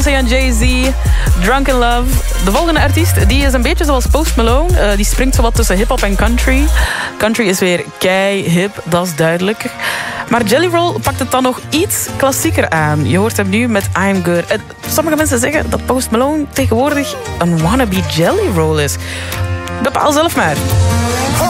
en Jay-Z, Drunk in Love. De volgende artiest, die is een beetje zoals Post Malone. Die springt zowat tussen hip-hop en country. Country is weer kei-hip, dat is duidelijk. Maar Jelly Roll pakt het dan nog iets klassieker aan. Je hoort hem nu met I'm Good. Sommige mensen zeggen dat Post Malone tegenwoordig een wannabe Jelly Roll is. Bepaal zelf maar.